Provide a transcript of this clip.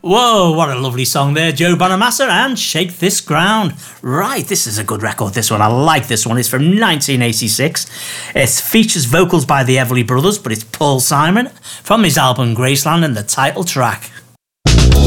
Whoa, what a lovely song there, Joe Bonamassa and Shake This Ground. Right, this is a good record, this one. I like this one. It's from 1986. It features vocals by the Everly Brothers, but it's Paul Simon from his album Graceland and the title track.